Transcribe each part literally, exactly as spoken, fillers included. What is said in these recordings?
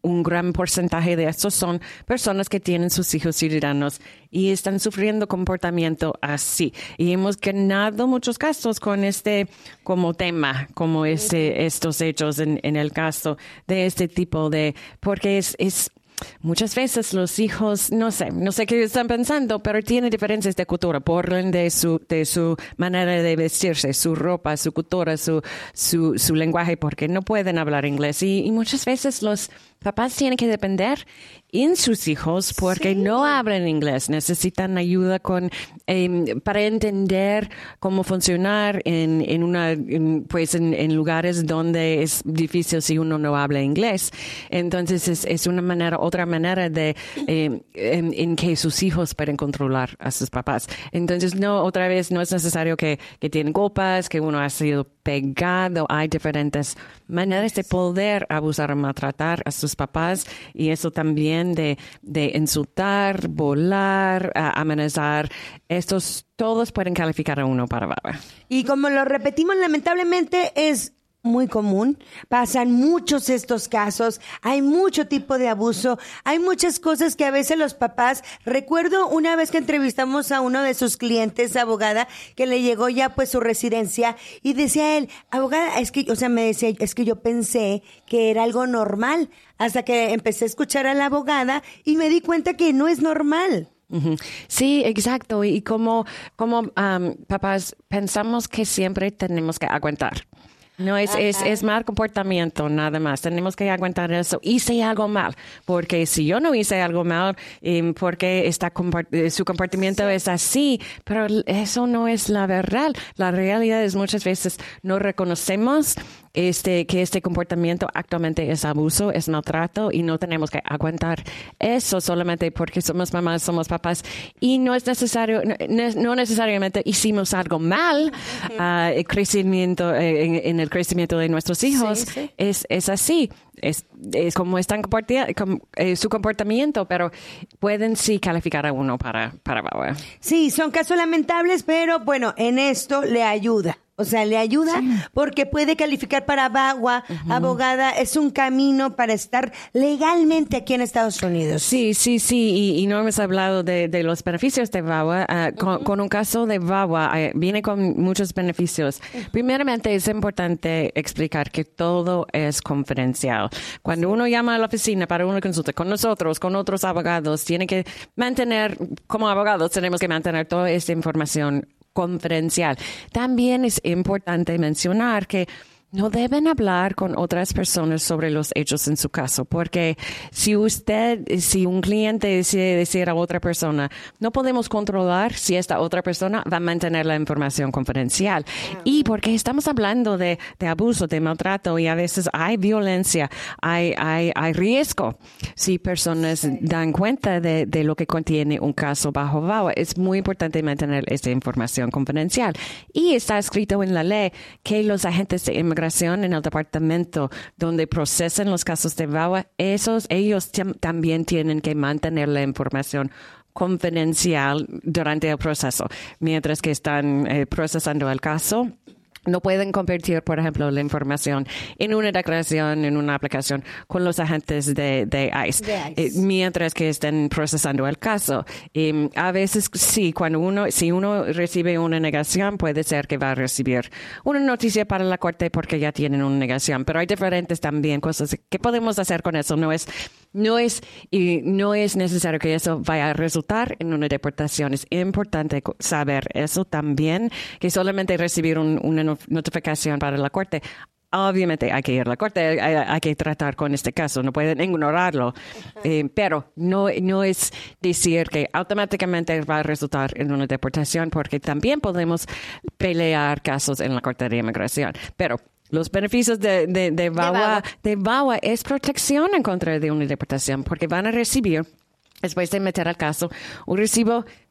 un gran porcentaje de estos son personas que tienen sus hijos ciudadanos y están sufriendo comportamiento así. Y hemos ganado muchos casos con este como tema, como este, estos hechos en, en el caso de este tipo de, porque es, es muchas veces los hijos, no sé, no sé qué están pensando, pero tienen diferencias de cultura, por de su, de su manera de vestirse, su ropa, su cultura, su, su, su lenguaje, porque no pueden hablar inglés. Y, y muchas veces los papás tienen que depender en sus hijos porque sí. no hablan inglés, necesitan ayuda con eh, para entender cómo funcionar en, en una en, pues en, en lugares donde es difícil si uno no habla inglés. Entonces es, es una manera, otra manera de eh, en, en que sus hijos pueden controlar a sus papás. Entonces no, otra vez no es necesario que, que tienen culpas, que uno ha sido pegado. Hay diferentes maneras de poder abusar o maltratar a sus papás y eso también de, de insultar, volar, uh, amenazar. Estos todos pueden calificar a uno para baba. Y como lo repetimos, lamentablemente es muy común, pasan muchos estos casos, hay mucho tipo de abuso, hay muchas cosas que a veces los papás, recuerdo una vez que entrevistamos a uno de sus clientes, abogada, que le llegó ya pues su residencia y decía él, abogada, es que, o sea, me decía, es que yo pensé que era algo normal, hasta que empecé a escuchar a la abogada y me di cuenta que no es normal. Uh-huh. Sí, exacto. Y como, como um, papás pensamos que siempre tenemos que aguantar. No, es, es, es mal comportamiento, nada más. Tenemos que aguantar eso. Hice algo mal, porque si yo no hice algo mal, eh, porque está comport- su comportamiento sí. es así, pero eso no es la verdad. La realidad es muchas veces no reconocemos este que este comportamiento actualmente es abuso, es maltrato y no tenemos que aguantar eso solamente porque somos mamás, somos papás y no es necesario, no, no necesariamente hicimos algo mal. Uh-huh. uh, el crecimiento eh, en, en el crecimiento de nuestros hijos sí, sí. es es así. Es, es como están comporti- com, eh, su comportamiento, pero pueden sí calificar a uno para para baba. Sí, son casos lamentables, pero bueno, en esto le ayuda. O sea, le ayuda sí. porque puede calificar para V A W A, uh-huh. abogada, es un camino para estar legalmente aquí en Estados Unidos. Sí, sí, sí, y, y no hemos hablado de, de los beneficios de V A W A. Uh, uh-huh. con, con un caso de V A W A, uh, viene con muchos beneficios. Uh-huh. Primeramente, es importante explicar que todo es confidencial. Cuando uno llama a la oficina para una consulta con nosotros, con otros abogados, tiene que mantener, como abogados, tenemos que mantener toda esta información confidencial. También es importante mencionar que no deben hablar con otras personas sobre los hechos en su caso, porque si usted, si un cliente decide decir a otra persona, no podemos controlar si esta otra persona va a mantener la información confidencial. Uh-huh. Y porque estamos hablando de, de abuso, de maltrato y a veces hay violencia, hay, hay, hay riesgo. Si personas sí. dan cuenta de, de lo que contiene un caso bajo V A W A, es muy importante mantener esta información confidencial. Y está escrito en la ley que los agentes de inmigración en el departamento donde procesan los casos de V A W A, esos, ellos t- también tienen que mantener la información confidencial durante el proceso. Mientras que están eh, procesando el caso, no pueden convertir, por ejemplo, la información en una declaración, en una aplicación con los agentes de, de ICE, de ICE. Eh, mientras que estén procesando el caso. Y a veces sí, cuando uno, si uno recibe una negación, puede ser que va a recibir una noticia para la corte porque ya tienen una negación. Pero hay diferentes también cosas que podemos hacer con eso. No es, no es, y no es necesario que eso vaya a resultar en una deportación. Es importante saber eso también, que solamente recibir un, una notificación para la corte. Obviamente hay que ir a la corte, hay, hay que tratar con este caso, no pueden ignorarlo, uh-huh. eh, pero no, no es decir que automáticamente va a resultar en una deportación, porque también podemos pelear casos en la Corte de Inmigración. Pero los beneficios de, de, de V A W A, de V A W A es protección en contra de una deportación, porque van a recibir, después de meter al caso, un recibo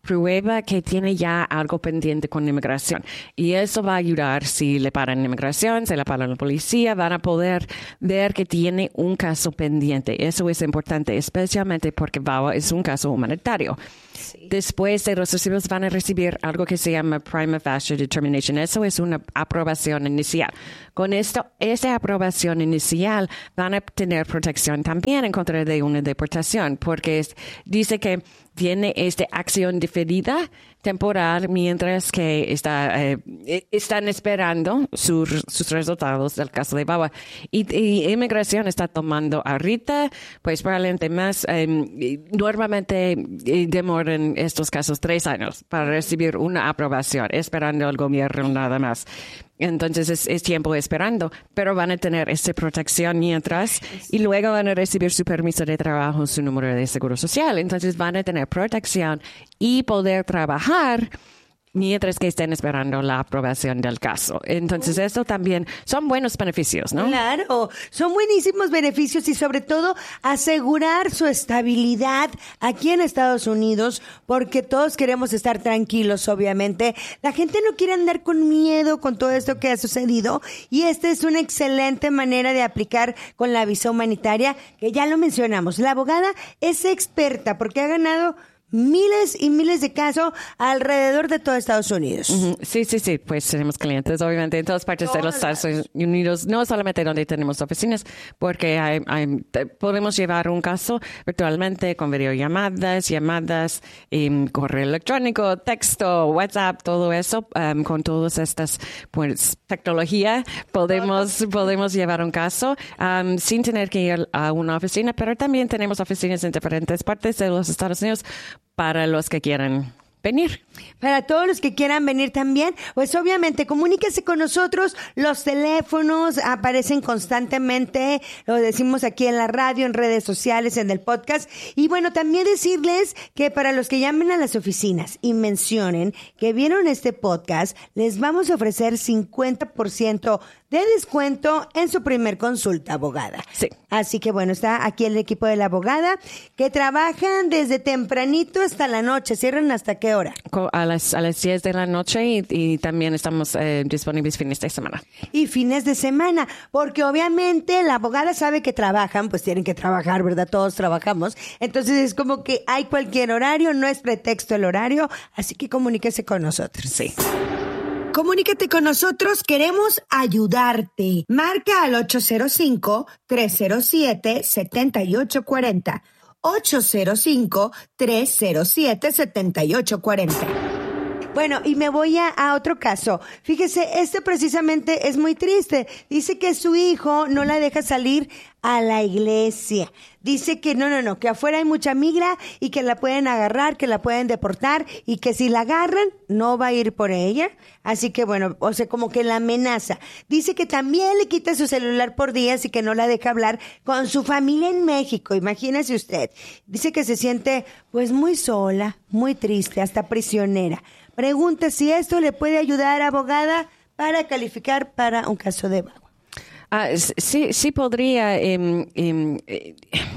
prueba que tiene ya algo pendiente con inmigración. Y eso va a ayudar si le paran inmigración, si le paran la policía, van a poder ver que tiene un caso pendiente. Eso es importante, especialmente porque V A W A es un caso humanitario. Sí. Después de los recibos van a recibir algo que se llama prima facie determination. Eso es una aprobación inicial. Con esto, esa aprobación inicial van a tener protección también en contra de una deportación, porque es, dice que tiene esta acción diferida temporal mientras que está, eh, están esperando sur, sus resultados del caso de V A W A. Y, y inmigración está tomando ahorita, pues probablemente más, eh, normalmente eh, demoran estos casos tres años para recibir una aprobación, esperando al gobierno nada más. Entonces es, es tiempo esperando, pero van a tener esa protección mientras y luego van a recibir su permiso de trabajo, su número de seguro social. Entonces van a tener protección y poder trabajar mientras que estén esperando la aprobación del caso. Entonces, esto también son buenos beneficios, ¿no? Claro, son buenísimos beneficios y sobre todo asegurar su estabilidad aquí en Estados Unidos, porque todos queremos estar tranquilos, obviamente. La gente no quiere andar con miedo con todo esto que ha sucedido y esta es una excelente manera de aplicar con la visa humanitaria, que ya lo mencionamos. La abogada es experta porque ha ganado miles y miles de casos alrededor de todo Estados Unidos. Uh-huh. Sí, sí, sí. Pues tenemos clientes, obviamente, en todas partes todas de los Estados Unidos, no solamente donde tenemos oficinas, porque hay, hay, podemos llevar un caso virtualmente con videollamadas, llamadas, um, correo electrónico, texto, WhatsApp, todo eso, um, con todas estas, pues, tecnología, podemos, podemos llevar un caso um, sin tener que ir a una oficina, pero también tenemos oficinas en diferentes partes de los Estados Unidos para los que quieran venir. Para todos los que quieran venir también, pues obviamente comuníquese con nosotros. Los teléfonos aparecen constantemente, lo decimos aquí en la radio, en redes sociales, en el podcast. Y bueno, también decirles que para los que llamen a las oficinas y mencionen que vieron este podcast, les vamos a ofrecer cincuenta por ciento de descuento en su primer consulta, abogada. Sí. Así que bueno, está aquí el equipo de la abogada que trabajan desde tempranito hasta la noche. ¿Cierran hasta qué hora? A las, a las diez de la noche y, y también estamos eh, disponibles fines de semana. Y fines de semana, porque obviamente la abogada sabe que trabajan, pues tienen que trabajar, ¿verdad? Todos trabajamos. Entonces es como que hay cualquier horario, no es pretexto el horario, así que comuníquese con nosotros. Sí. Comunícate con nosotros, queremos ayudarte. Marca al ocho cero cinco, tres cero siete, siete ocho cuatro cero. ocho cero cinco, tres cero siete, siete ocho cuatro cero. Bueno, y me voy a, a otro caso. Fíjese, este precisamente es muy triste. Dice que su hijo no la deja salir a la iglesia. Dice que no, no, no, que afuera hay mucha migra y que la pueden agarrar, que la pueden deportar y que si la agarran no va a ir por ella. Así que bueno, o sea, como que la amenaza. Dice que también le quita su celular por días y que no la deja hablar con su familia en México. Imagínese usted. Dice que se siente pues muy sola, muy triste, hasta prisionera. Pregunta si esto le puede ayudar, abogada, para calificar para un caso de V A W A. Ah, sí, sí podría. Eh, eh, eh,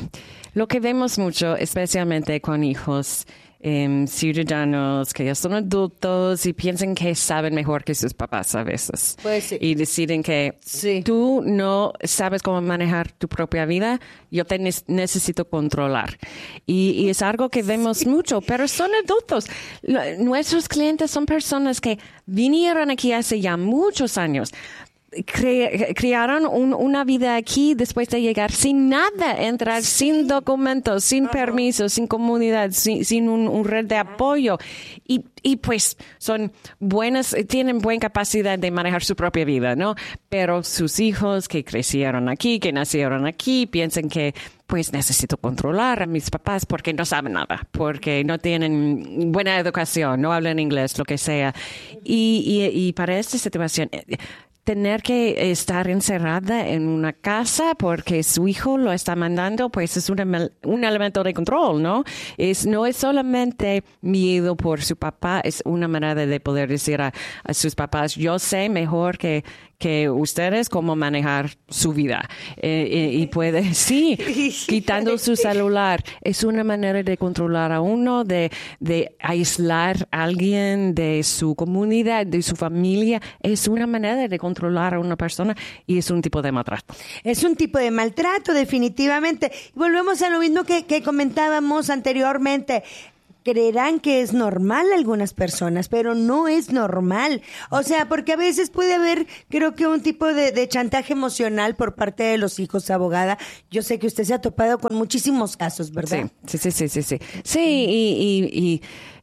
lo que vemos mucho, especialmente con hijos eh, ciudadanos que ya son adultos y piensan que saben mejor que sus papás a veces. Pues sí. Y deciden que sí. Tú no sabes cómo manejar tu propia vida, yo te ne- necesito controlar. Y, y es algo que vemos sí. mucho, pero son adultos. Lo, nuestros clientes son personas que vinieron aquí hace ya muchos años. Cre- crearon un, una vida aquí después de llegar sin nada, entrar sí. sin documentos, sin uh-huh. permisos, sin comunidad, sin, sin un, un red de apoyo. Y, y pues son buenas, tienen buena capacidad de manejar su propia vida, ¿no? Pero sus hijos que crecieron aquí, que nacieron aquí, piensan que pues necesito controlar a mis papás porque no saben nada, porque no tienen buena educación, no hablan inglés, lo que sea. Y, y, y para esta situación, tener que estar encerrada en una casa porque su hijo lo está mandando, pues es un, un elemento de control, ¿no? Es, no es solamente miedo por su papá, es una manera de poder decir a, a sus papás, yo sé mejor que que ustedes cómo manejar su vida. Eh, eh, y puede, sí, quitando su celular. Es una manera de controlar a uno, de, de aislar a alguien de su comunidad, de su familia. Es una manera de controlar a una persona y es un tipo de maltrato. Es un tipo de maltrato, definitivamente. Volvemos a lo mismo que, que comentábamos anteriormente. Creerán que es normal algunas personas, pero no es normal. O sea, porque a veces puede haber, creo que un tipo de, de chantaje emocional por parte de los hijos, abogada. Yo sé que usted se ha topado con muchísimos casos, ¿verdad? Sí, sí, sí, sí, sí. Sí, sí y, y, y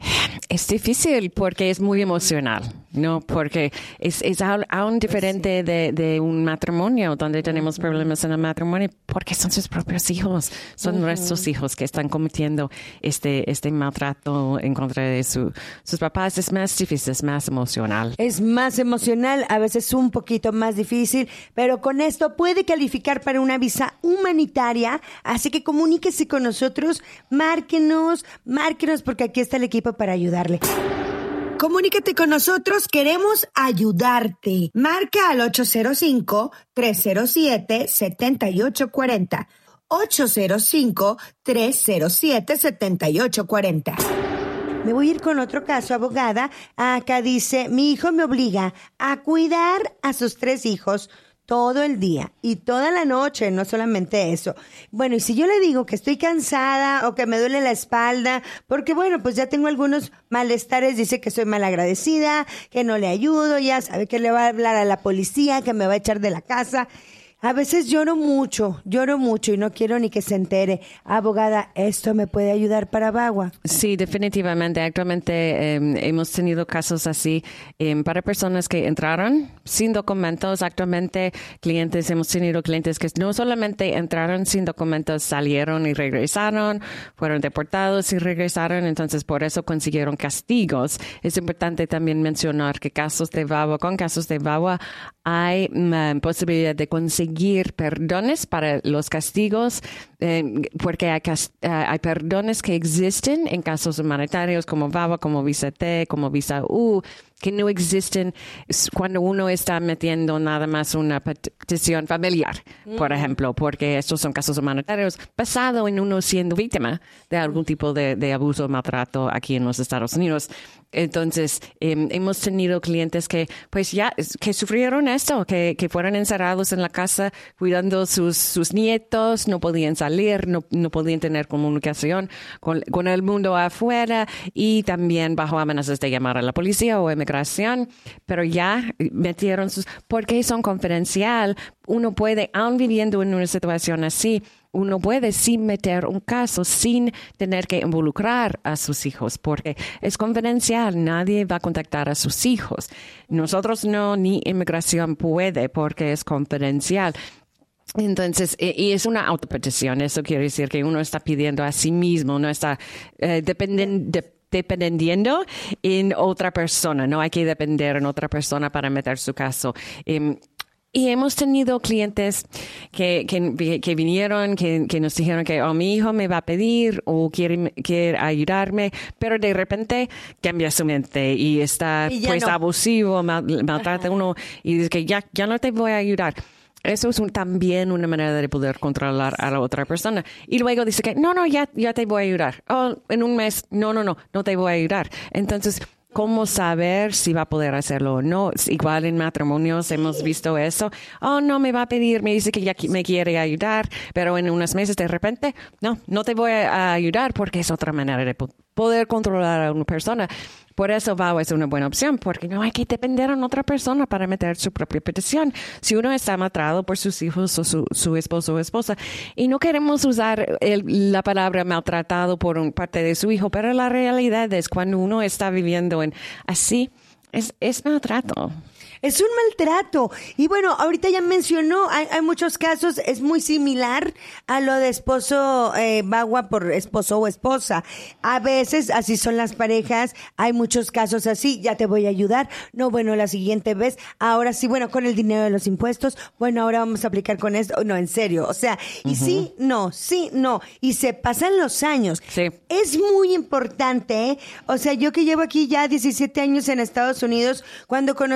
es difícil porque es muy emocional, ¿no? Porque es, es aún diferente de, de un matrimonio donde tenemos problemas en el matrimonio porque son sus propios hijos, son uh-huh. nuestros hijos que están cometiendo este, este maltrato en contra de su, sus papás. Es más difícil, es más emocional. Es más emocional, a veces un poquito más difícil, pero con esto puede calificar para una visa humanitaria, así que comuníquese con nosotros, márquenos, márquenos porque aquí está el equipo para ayudarle. Comunícate con nosotros, queremos ayudarte. Marca al ocho cero cinco, tres cero siete, siete ocho cuatro cero. ocho cero cinco, tres cero siete, siete ocho cuatro cero. Me voy a ir con otro caso, abogada. Acá dice, mi hijo me obliga a cuidar a sus tres hijos todo el día y toda la noche, no solamente eso. Bueno, y si yo le digo que estoy cansada o que me duele la espalda, porque bueno, pues ya tengo algunos malestares, dice que soy malagradecida, que no le ayudo, ya sabe que le va a hablar a la policía, que me va a echar de la casa. A veces lloro mucho, lloro mucho y no quiero ni que se entere. Abogada, ¿esto me puede ayudar para VAWA? Sí, definitivamente. Actualmente eh, hemos tenido casos así eh, para personas que entraron sin documentos. Actualmente clientes, hemos tenido clientes que no solamente entraron sin documentos, salieron y regresaron, fueron deportados y regresaron. Entonces, por eso consiguieron castigos. Es importante también mencionar que casos de VAWA, con casos de VAWA, hay um, posibilidad de conseguir perdones para los castigos, eh, porque hay, uh, hay perdones que existen en casos humanitarios como VAWA, como Visa T, como Visa U, que no existen cuando uno está metiendo nada más una petición familiar, mm. por ejemplo, porque estos son casos humanitarios basado en uno siendo víctima de algún tipo de, de abuso o maltrato aquí en los Estados Unidos. Entonces, eh, hemos tenido clientes que, pues ya, que sufrieron esto, que, que fueron encerrados en la casa cuidando sus, sus nietos, no podían salir, no, no podían tener comunicación con, con el mundo afuera y también bajo amenazas de llamar a la policía o migración, pero ya metieron sus, porque son confidencial, uno puede, aun viviendo en una situación así, uno puede sí meter un caso sin tener que involucrar a sus hijos, porque es confidencial, nadie va a contactar a sus hijos. Nosotros no, ni inmigración puede, porque es confidencial. Entonces, y es una autopetición, eso quiere decir que uno está pidiendo a sí mismo, no está eh, dependiendo de dependiendo en otra persona, no hay que depender en otra persona para meter su caso. Um, y hemos tenido clientes que, que, que vinieron, que, que nos dijeron que oh, mi hijo me va a pedir o quiere, quiere ayudarme, pero de repente cambia su mente y está y pues no. abusivo, mal, maltrata a uno y dice que ya, ya no te voy a ayudar. Eso es un, también una manera de poder controlar a la otra persona. Y luego dice que, no, no, ya, ya te voy a ayudar. Oh, en un mes, no, no, no, no te voy a ayudar. Entonces, ¿cómo saber si va a poder hacerlo o no? Igual en matrimonios hemos visto eso. Oh, no, me va a pedir, me dice que ya me quiere ayudar, pero en unos meses de repente, no, no te voy a ayudar porque es otra manera de poder controlar a una persona. Por eso VAWA es una buena opción, porque no hay que depender de otra persona para meter su propia petición. Si uno está maltratado por sus hijos o su, su esposo o esposa, y no queremos usar el, la palabra maltratado por un parte de su hijo, pero la realidad es cuando uno está viviendo en así, es, es maltrato. Es un maltrato. Y bueno, ahorita ya mencionó, hay, hay muchos casos, es muy similar a lo de esposo, eh, VAWA por esposo o esposa. A veces así son las parejas, hay muchos casos así, ya te voy a ayudar. No, bueno, la siguiente vez, ahora sí, bueno, con el dinero de los impuestos, bueno, ahora vamos a aplicar con esto. No, en serio, o sea, y uh-huh. sí, no, sí, no. Y se pasan los años. Sí. Es muy importante, ¿eh? O sea, yo que llevo aquí ya diecisiete años en Estados Unidos, cuando conocí a la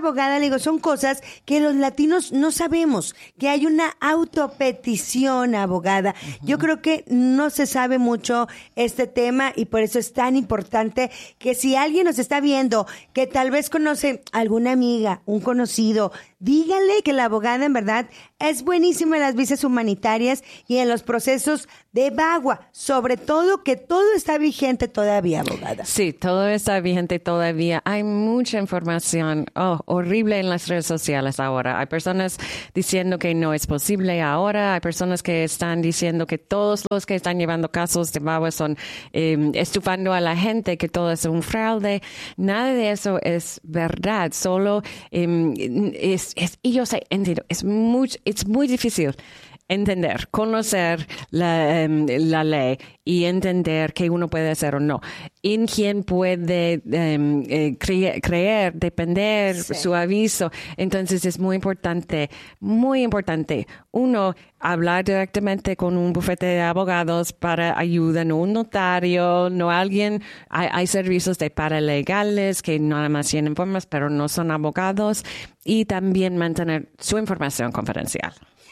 abogada, le digo, son cosas que los latinos no sabemos, que hay una autopetición, abogada. Uh-huh. Yo creo que no se sabe mucho este tema y por eso es tan importante que si alguien nos está viendo, que tal vez conoce alguna amiga, un conocido, dígale que la abogada en verdad es buenísima en las visas humanitarias y en los procesos de VAWA, sobre todo que todo está vigente todavía, abogada. Sí, todo está vigente todavía. Hay mucha información oh, horrible en las redes sociales ahora. Hay personas diciendo que no es posible ahora. Hay personas que están diciendo que todos los que están llevando casos de VAWA son eh, estufando a la gente, que todo es un fraude. Nada de eso es verdad. Solo eh, es, es, y yo sé, entiendo, es muy, es muy difícil entender, conocer la, um, la ley y entender qué uno puede hacer o no. En quién puede um, eh, cre- creer, depender, sí. su aviso. Entonces es muy importante, muy importante, uno, hablar directamente con un bufete de abogados para ayuda, no un notario, no alguien. Hay, hay servicios de paralegales que nada más tienen formas, pero no son abogados. Y también mantener su información confidencial.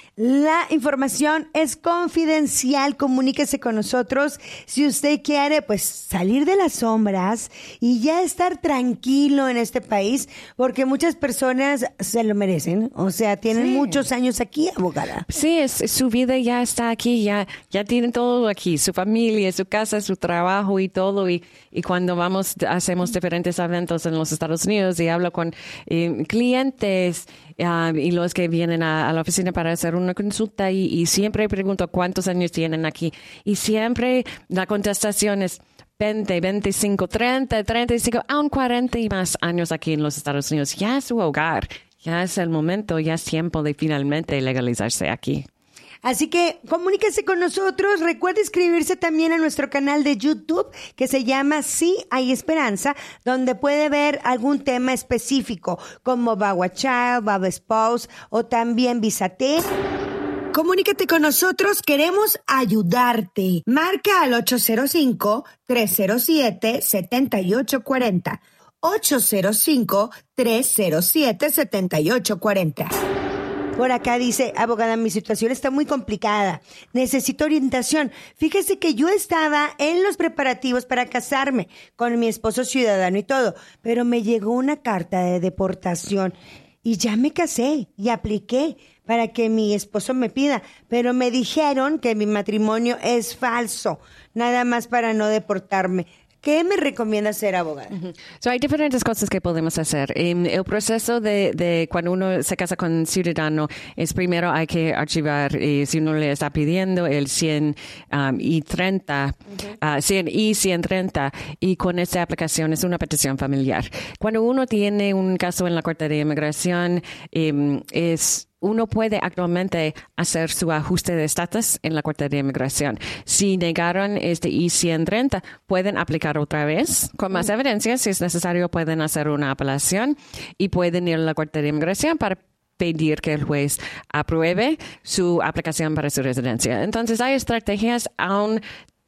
La información es confidencial, comuníquese con nosotros si usted quiere pues salir de las sombras y ya estar tranquilo en este país, porque muchas personas se lo merecen, o sea, tienen sí. muchos años aquí, abogada. Sí, es, su vida ya está aquí, ya, ya tienen todo aquí, su familia, su casa, su trabajo y todo, y, y cuando vamos, hacemos diferentes eventos en los Estados Unidos y hablo con eh, clientes uh, y los que vienen a, a la oficina para hacer un una consulta y, y siempre pregunto cuántos años tienen aquí y siempre la contestación es veinte, veinticinco, treinta, treinta y cinco, aún cuarenta y más años aquí en los Estados Unidos. Ya es su hogar, ya es el momento, ya es tiempo de finalmente legalizarse aquí. Así que comuníquese con nosotros. Recuerde inscribirse también a nuestro canal de YouTube que se llama Sí Hay Esperanza, donde puede ver algún tema específico como VAWA Child, VAWA Spouse o también Visa T. Comunícate con nosotros, queremos ayudarte. Marca al ocho cero cinco, tres cero siete, siete ocho cuatro cero. ocho cero cinco, tres cero siete, siete ocho cuatro cero. Por acá dice, abogada, mi situación está muy complicada. Necesito orientación. Fíjese que yo estaba en los preparativos para casarme con mi esposo ciudadano y todo, pero me llegó una carta de deportación y ya me casé y apliqué para que mi esposo me pida, pero me dijeron que mi matrimonio es falso, nada más para no deportarme. ¿Qué me recomienda hacer, abogada? Uh-huh. So, hay diferentes cosas que podemos hacer. Um, el proceso de, de cuando uno se casa con un ciudadano es primero hay que archivar, eh, si uno le está pidiendo el cien um, y treinta, uh-huh. uh, cien y ciento treinta, y con esta aplicación es una petición familiar. Cuando uno tiene un caso en la Corte de Inmigración, um, es uno puede actualmente hacer su ajuste de estatus en la Corte de Inmigración. Si negaron este I ciento treinta, pueden aplicar otra vez con más evidencia. Si es necesario, pueden hacer una apelación y pueden ir a la Corte de Inmigración para pedir que el juez apruebe su aplicación para su residencia. Entonces, hay estrategias aún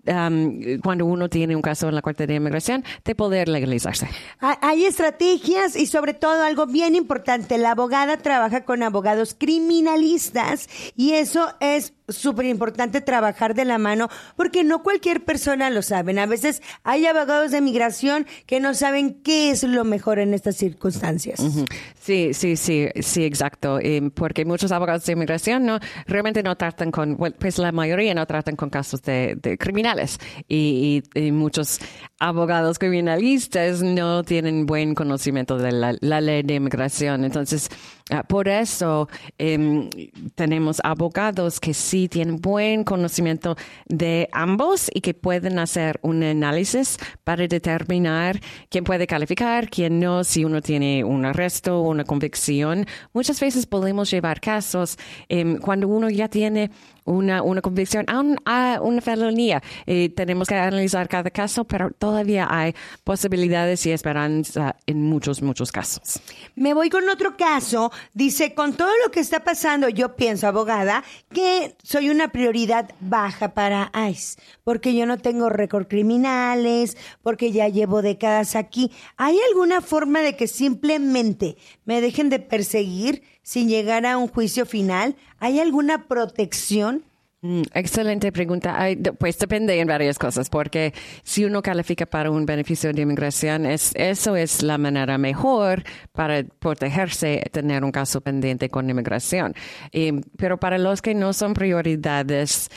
Um, cuando uno tiene un caso en la Corte de Inmigración, de poder legalizarse. Hay estrategias y sobre todo algo bien importante, la abogada trabaja con abogados criminalistas y eso es súper importante, trabajar de la mano, porque no cualquier persona lo sabe. A veces hay abogados de migración que no saben qué es lo mejor en estas circunstancias. Uh-huh. Sí, sí, sí, sí, exacto. Eh, porque muchos abogados de inmigración no realmente no tratan con, well, pues la mayoría no tratan con casos de, de criminales y, y, y muchos abogados criminalistas no tienen buen conocimiento de la, la ley de inmigración. Entonces, uh, por eso eh, tenemos abogados que sí tienen buen conocimiento de ambos y que pueden hacer un análisis para determinar quién puede calificar, quién no, si uno tiene un arresto o una convicción. Muchas veces podemos llevar casos eh, cuando uno ya tiene una, una convicción a, un, a una felonía. Eh, tenemos que analizar cada caso, pero todavía hay posibilidades y esperanza en muchos, muchos casos. Me voy con otro caso. Dice, con todo lo que está pasando, yo pienso, abogada, que soy una prioridad baja para ICE, porque yo no tengo récord criminales, porque ya llevo décadas aquí. ¿Hay alguna forma de que simplemente me dejen de perseguir sin llegar a un juicio final? ¿Hay alguna protección? Mm, excelente pregunta. Ay, pues depende en varias cosas, porque si uno califica para un beneficio de inmigración, es, eso es la manera mejor para protegerse, tener un caso pendiente con inmigración. Eh, pero para los que no son prioridades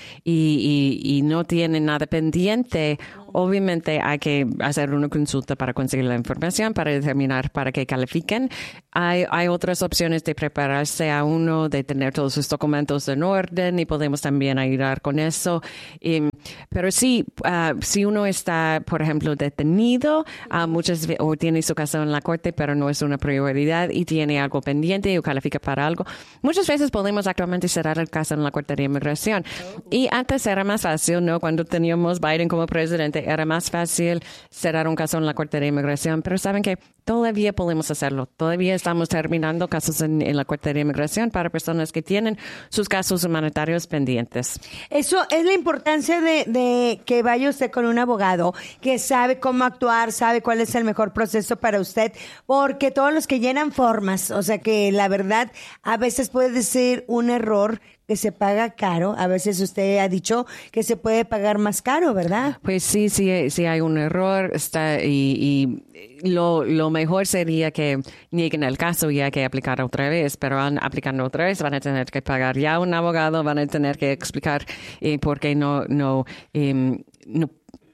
y, y, y no tienen nada pendiente, obviamente hay que hacer una consulta para conseguir la información, para determinar para qué califiquen. Hay, hay otras opciones de prepararse a uno, de tener todos sus documentos en orden y podemos también ayudar con eso. Um, pero sí, uh, si uno está, por ejemplo, detenido uh, muchas veces, o tiene su caso en la corte, pero no es una prioridad y tiene algo pendiente o califica para algo, muchas veces podemos actualmente cerrar el caso en la Corte de Inmigración. Y antes era más fácil, ¿no? Cuando teníamos Biden como presidente, era más fácil cerrar un caso en la Corte de Inmigración, pero saben que todavía podemos hacerlo. Todavía estamos terminando casos en, en la Corte de Inmigración para personas que tienen sus casos humanitarios pendientes. Eso es la importancia de, de que vaya usted con un abogado que sabe cómo actuar, sabe cuál es el mejor proceso para usted, porque todos los que llenan formas, o sea que la verdad a veces puede ser un error que se paga caro. A veces usted ha dicho que se puede pagar más caro, ¿verdad? Pues sí, sí, sí hay un error está y, y lo, lo mejor sería que nieguen el caso y hay que aplicar otra vez, pero van aplicando otra vez, van a tener que pagar ya un abogado, van a tener que explicar eh, por qué no, no, eh, no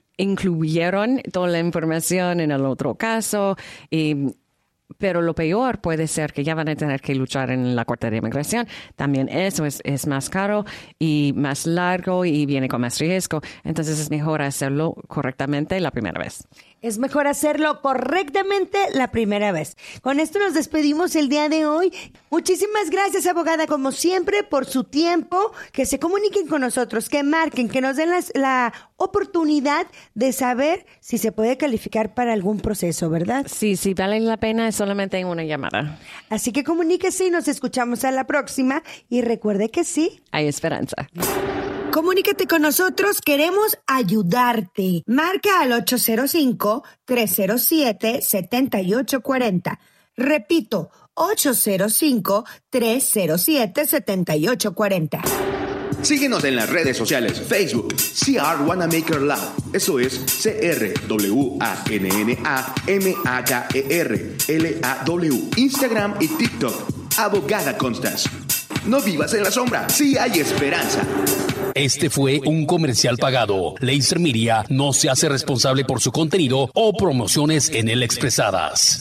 incluyeron toda la información en el otro caso. Eh, Pero lo peor puede ser que ya van a tener que luchar en la Corte de Inmigración. También eso es, es más caro y más largo y viene con más riesgo. Entonces es mejor hacerlo correctamente la primera vez. Es mejor hacerlo correctamente la primera vez. Con esto nos despedimos el día de hoy. Muchísimas gracias, abogada, como siempre, por su tiempo. Que se comuniquen con nosotros, que marquen, que nos den las, la oportunidad de saber si se puede calificar para algún proceso, ¿verdad? Sí, sí, vale la pena, es solamente una llamada. Así que comuníquese y nos escuchamos a la próxima. Y recuerde que sí, hay esperanza. Comunícate con nosotros, queremos ayudarte. Marca al ocho cero cinco, tres cero siete, siete ocho cuatro cero. Repito, ocho cero cinco, tres cero siete, siete ocho cuatro cero. Síguenos en las redes sociales, Facebook, C R Wanamaker Law, eso es C R W A N N A M A K E R L A W, Instagram y TikTok, Abogada Constance. No vivas en la sombra, sí hay esperanza. Este fue un comercial pagado. Laser Media no se hace responsable por su contenido o promociones en él expresadas.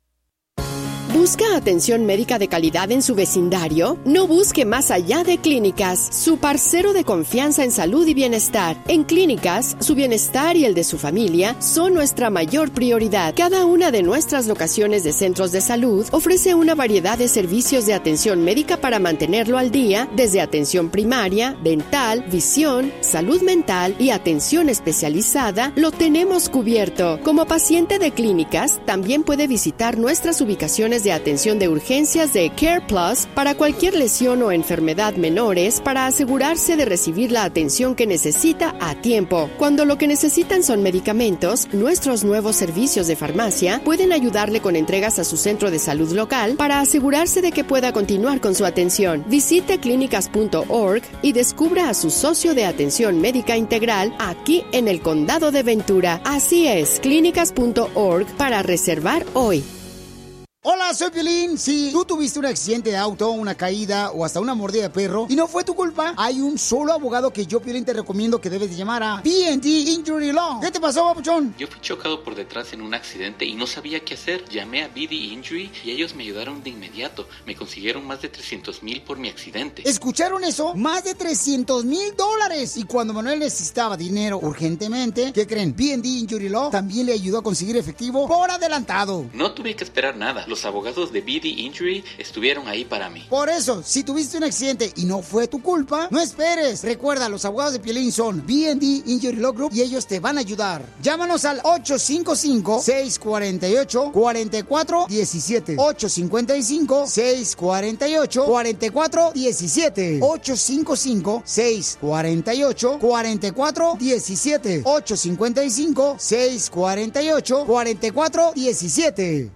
¿Busca atención médica de calidad en su vecindario? No busque más allá de Clínicas, su parcero de confianza en salud y bienestar. En Clínicas, su bienestar y el de su familia son nuestra mayor prioridad. Cada una de nuestras locaciones de centros de salud ofrece una variedad de servicios de atención médica para mantenerlo al día, desde atención primaria, dental, visión, salud mental y atención especializada, lo tenemos cubierto. Como paciente de Clínicas, también puede visitar nuestras ubicaciones de atención de urgencias de Care Plus para cualquier lesión o enfermedad menores para asegurarse de recibir la atención que necesita a tiempo. Cuando lo que necesitan son medicamentos, nuestros nuevos servicios de farmacia pueden ayudarle con entregas a su centro de salud local para asegurarse de que pueda continuar con su atención. Visite clínicas punto org y descubra a su socio de atención médica integral aquí en el Condado de Ventura. Así es, clínicas punto org para reservar hoy. Hola, soy Piolín. Si tú tuviste un accidente de auto, una caída o hasta una mordida de perro y no fue tu culpa, hay un solo abogado que yo, Piolín, te recomiendo que debes de llamar a P and D Injury Law. ¿Qué te pasó, papuchón? Yo fui chocado por detrás en un accidente y no sabía qué hacer. Llamé a P and D Injury y ellos me ayudaron de inmediato. Me consiguieron más de trescientos mil por mi accidente. ¿Escucharon eso? Más de trescientos mil dólares. Y cuando Manuel necesitaba dinero urgentemente, ¿qué creen? P and D Injury Law también le ayudó a conseguir efectivo por adelantado. No tuve que esperar nada. Los abogados de B D Injury estuvieron ahí para mí. Por eso, si tuviste un accidente y no fue tu culpa, no esperes. Recuerda, los abogados de Piolín son B and D Injury Law Group y ellos te van a ayudar. Llámanos al ocho cinco cinco, seis cuatro ocho, cuatro cuatro uno siete. ocho cinco cinco, seis cuatro ocho, cuatro cuatro uno siete. ocho cinco cinco, seis cuatro ocho, cuatro cuatro uno siete. ocho cinco cinco, seis cuatro ocho, cuatro cuatro uno siete.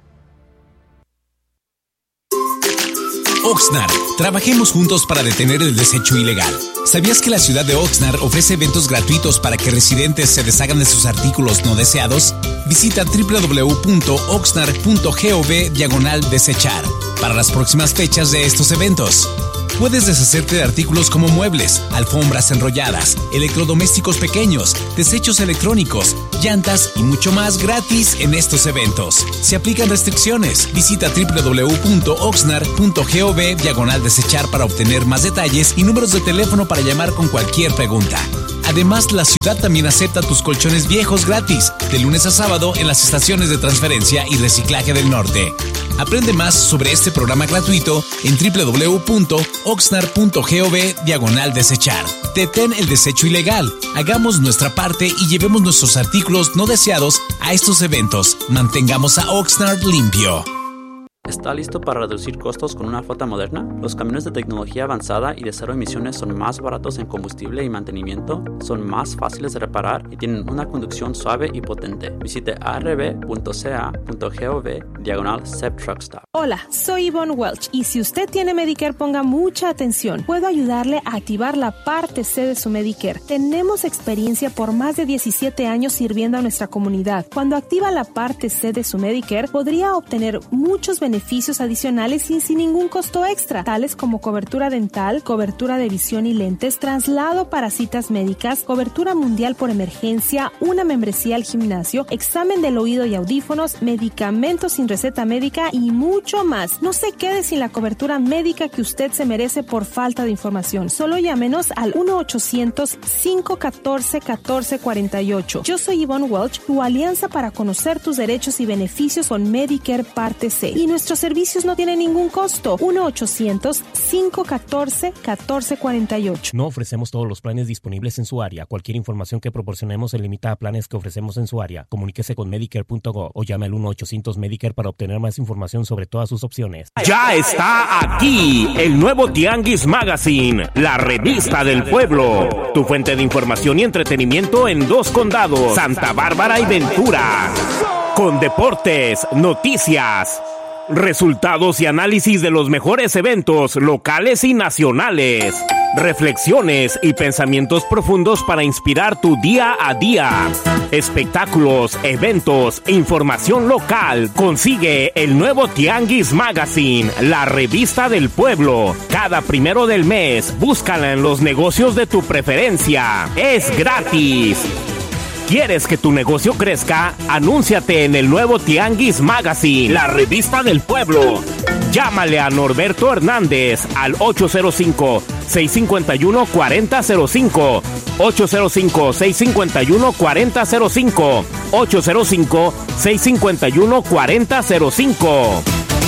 Oxnard, trabajemos juntos para detener el desecho ilegal. ¿Sabías que la ciudad de Oxnard ofrece eventos gratuitos para que residentes se deshagan de sus artículos no deseados? Visita doble u doble u doble u punto oxnard punto gov diagonal desechar para las próximas fechas de estos eventos. Puedes deshacerte de artículos como muebles, alfombras enrolladas, electrodomésticos pequeños, desechos electrónicos, llantas y mucho más gratis en estos eventos. Se aplican restricciones. Visita doble u doble u doble u punto oxnard punto gov diagonal desechar para obtener más detalles y números de teléfono para llamar con cualquier pregunta. Además, la ciudad también acepta tus colchones viejos gratis, de lunes a sábado en las estaciones de transferencia y reciclaje del norte. Aprende más sobre este programa gratuito en doble u doble u doble u punto oxnard punto gov diagonal desechar. Detén el desecho ilegal, hagamos nuestra parte y llevemos nuestros artículos no deseados a estos eventos. Mantengamos a Oxnard limpio. ¿Está listo para reducir costos con una flota moderna? Los camiones de tecnología avanzada y de cero emisiones son más baratos en combustible y mantenimiento, son más fáciles de reparar y tienen una conducción suave y potente. Visite a r b punto c a punto gov diagonal septruckstop. Hola, soy Yvonne Welch y si usted tiene Medicare, ponga mucha atención. Puedo ayudarle a activar la parte C de su Medicare. Tenemos experiencia por más de diecisiete años sirviendo a nuestra comunidad. Cuando activa la parte C de su Medicare, podría obtener muchos beneficios beneficios adicionales y sin ningún costo extra, tales como cobertura dental, cobertura de visión y lentes, traslado para citas médicas, cobertura mundial por emergencia, una membresía al gimnasio, examen del oído y audífonos, medicamentos sin receta médica y mucho más. No se quede sin la cobertura médica que usted se merece por falta de información. Solo llámenos al uno ochocientos, cinco uno cuatro, uno cuatro cuatro ocho. Yo soy Yvonne Welch, tu alianza para conocer tus derechos y beneficios con Medicare Parte C. Y nuestros servicios no tienen ningún costo. uno ochocientos, cinco uno cuatro, uno cuatro cuatro ocho. No ofrecemos todos los planes disponibles en su área. Cualquier información que proporcionemos se limita a planes que ofrecemos en su área. Comuníquese con Medicare punto gov o llame al uno ochocientos Medicare para obtener más información sobre todas sus opciones. Ya está aquí el nuevo Tianguis Magazine, la revista del pueblo. Tu fuente de información y entretenimiento en dos condados, Santa Bárbara y Ventura. Con deportes, noticias, resultados y análisis de los mejores eventos locales y nacionales. Reflexiones y pensamientos profundos para inspirar tu día a día. Espectáculos, eventos e información local. Consigue el nuevo Tianguis Magazine, la revista del pueblo. Cada primero del mes, búscala en los negocios de tu preferencia. Es gratis. ¿Quieres que tu negocio crezca? Anúnciate en el nuevo Tianguis Magazine, la revista del pueblo. Llámale a Norberto Hernández al ocho cero cinco, seis cinco uno, cuatro cero cero cinco, ocho cero cinco, seis cinco uno, cuatro cero cinco, ocho cero cinco, seis cinco uno, cuatro cero cinco.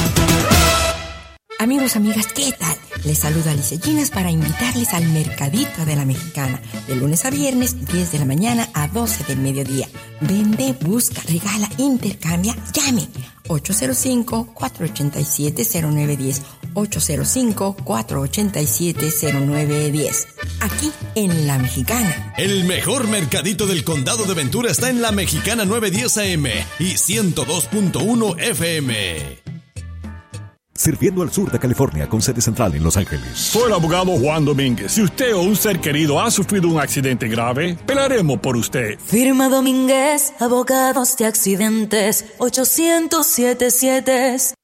Amigos, amigas, ¿qué tal? Les saluda Alicia Ginas para invitarles al Mercadito de la Mexicana, de lunes a viernes, diez de la mañana a doce del mediodía. Vende, busca, regala, intercambia, llame. ocho cero cinco, cuatro ocho siete, cero nueve uno cero, ocho cero cinco, cuatro ocho siete, cero nueve uno cero. Aquí en La Mexicana. El mejor mercadito del condado de Ventura está en La Mexicana novecientos diez A M y ciento dos punto uno F M. Sirviendo al sur de California con sede central en Los Ángeles. Soy el abogado Juan Domínguez. Si usted o un ser querido ha sufrido un accidente grave, pelearemos por usted. Firma Domínguez, abogados de accidentes, ochocientos setenta y siete.